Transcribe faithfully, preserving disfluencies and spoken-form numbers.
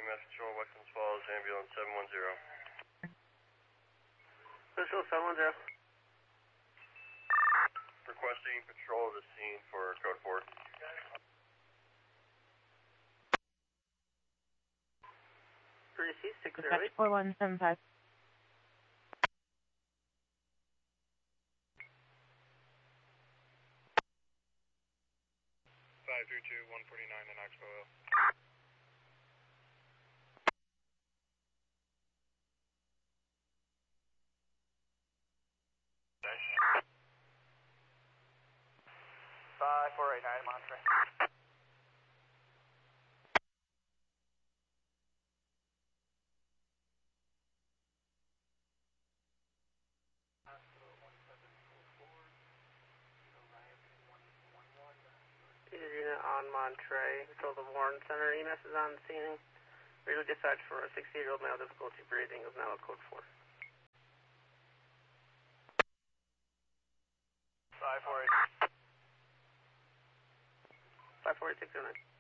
M S Control, Westlands Falls, ambulance seven one zero. Visual seven one zero. Requesting patrol of the scene for code four. Receive six zero Dispatch eight. four one seven five. five three two, one forty-nine in Oxbow. five four eight nine Monterey. Unit on Monterey, control the Warren Center. E M S is on the scene. Visual dispatch for a sixty-year-old male, difficulty breathing, is now at code four. five four eight. five four eight six zero nine.